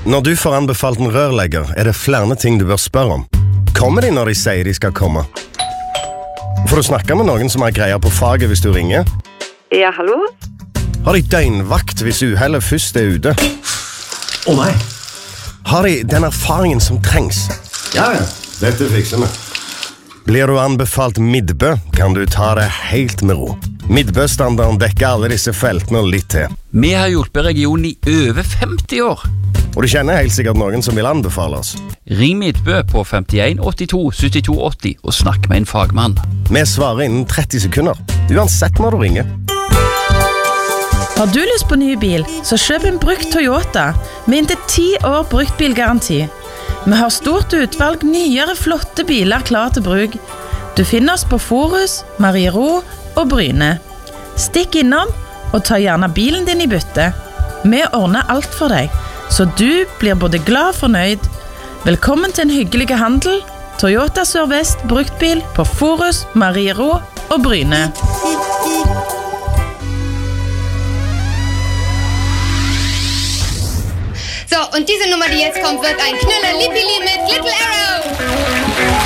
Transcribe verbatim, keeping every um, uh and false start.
Når du får anbefalt en rørlegger, er det flere ting du bør spørre om. Kommer de når de sier de skal komme? Får du snakke med noen som har greier på faget hvis du ringer? Ja, hallo? Har de døgnvakt hvis uhellet først er ute? Å nei. Har de den erfaringen som trengs? Ja, ja. Dette fikser vi. Blir du anbefalt midbø, kan du ta det helt med ro. Midbø-standarden dekker alle disse feltene og litt til. Vi har hjulpet regionen i over femti år. Og du kjenner helt sikkert noen som vil anbefale oss. Ring Midtbø på femtien åttito syttito åtti og snakk med en fagmann. Vi svarer innen tretti sekunder, uansett når du ringer. Har du lyst på ny bil, så kjøp en brukt Toyota med inntil ti år brukt bilgaranti. Vi har stort utvalg nyere flotte biler klar til bruk. Du finner oss på Forus, Mariero og Bryne. Stikk innom og ta gjerne bilen din i bytte. Vi ordner alt for deg, så du blir både glad og fornøyd. Velkommen til en hyggelig handel. Toyota Sør-Vest bruktbil på Forus, Mariero og Bryne. So, und diese Nummer, die jetzt kommt, wird ein Knüller Lipili mit Little Arrow.